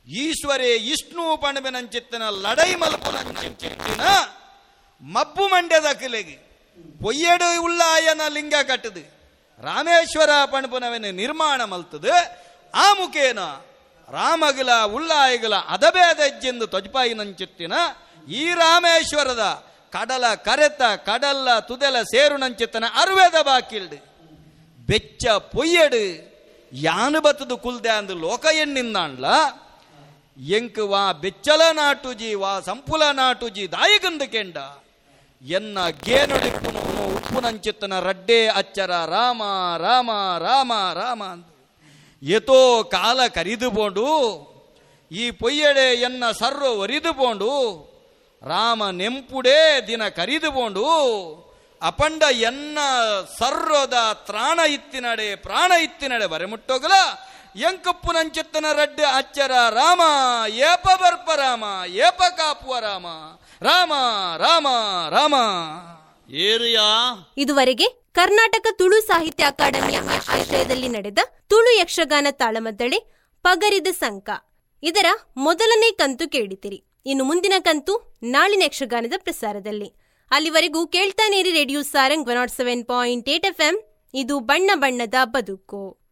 ಈಶ್ವರೇ ಇಷ್ಣು ಪಣಬೆನಂಚಿತ್ತನ ಲಡೈ ಮಲ್ಪುನಂಚಿತ್ತಿನ ಮಬ್ಬು ಮಂಡ್ಯದ ಕಿಲೆಗೆ ಪೊಯ್ಯಡು ಉಳ್ಳಾಯನ ಲಿಂಗ ಕಟ್ಟದು ರಾಮೇಶ್ವರ ಪಣಪುನವೆನ ನಿರ್ಮಾಣ ಮಲ್ತದು. ಆ ಮುಖೇನ ರಾಮಗಲ ಉಳ್ಳಾಯಗಲ ಅದಬೇದ ಹೆಜ್ಜೆಂದು ತೊಜ್ಪಾಯಿನಂಚಿತ್ತಿನ ಈ ರಾಮೇಶ್ವರದ ಕಡಲ ಕರೆತ ಕಡಲ ತುದೆಲ ಸೇರು ನಂಚಿತ್ತನ ಅರ್ವೇದ ಬಾಕಿಲ್ಡು ಬೆಚ್ಚ ಪೊಯ್ಯಡು ಯಾನು ಬತ್ತದು ಕುಲ್ದೆ ಅಂದು ಲೋಕ ಎಣ್ಣಿಂದಾಂಡ್ಲ ಎಂಕ್ ವಾ ಬೆಚ್ಚಲ ನಾಟುಜಿ ವಾ ಸಂಪುಲ ನಾಟುಜಿ ದಾಯಿಗಂದು ಕೆಂಡ ಎನ್ನ ಗೇನೊಡಿಪ್ಪುನು ಉಪ್ಪುನಂಚಿತ್ತನ ರಡ್ಡೇ ಅಚ್ಚರ ರಾಮ ರಾಮ ರಾಮ ರಾಮ ಅಂದು ಎತೋ ಕಾಲ ಕರಿದುಕೊಂಡು ಈ ಪೊಯ್ಯಡೆ ಎನ್ನ ಸರ್ವ ಒರಿದುಕೊಂಡು ರಾಮ ನೆಂಪುಡೇ ದಿನ ಕರಿದುಕೊಂಡು ಅಪಂಡ ಎನ್ನ ಸರ್ವದ ತ್ರಾಣ ಇತ್ತಿನಡೆ ಪ್ರಾಣ ಇತ್ತಿನಡೆ ಬರೆಮುಟ್ಟೋಗಲ ಎಂಕಪ್ಪು ನಂಚಿತ್ತನ ರಡ್ಡೆ ಅಚ್ಚರ ರಾಮ ಏಪ ಬರ್ಪ ರಾಮ ಏಪ ಕಾಪುವ ರಾಮ ರಾಮ ರಾಮ ರಾಮ ಏರಿಯಾ. ಇದುವರೆಗೆ ಕರ್ನಾಟಕ ತುಳು ಸಾಹಿತ್ಯ ಅಕಾಡೆಮಿಯ ಆಶ್ರಯದಲ್ಲಿ ನಡೆದ ತುಳು ಯಕ್ಷಗಾನ ತಾಳಮದ್ದಳೆ ಪಗರಿದ ಸಂಕ ಇದರ ಮೊದಲನೇ ಕಂತು ಕೇಳಿತಿರಿ. ಇನ್ನು ಮುಂದಿನ ಕಂತು ನಾಳಿನ ಯಕ್ಷಗಾನದ ಪ್ರಸಾರದಲ್ಲಿ. ಅಲ್ಲಿವರೆಗೂ ಕೇಳ್ತಾನೇರಿ ರೇಡಿಯೋ ಸಾರಂಗ್ 107.8 FM. ಇದು ಬಣ್ಣ ಬಣ್ಣದ ಬದುಕು.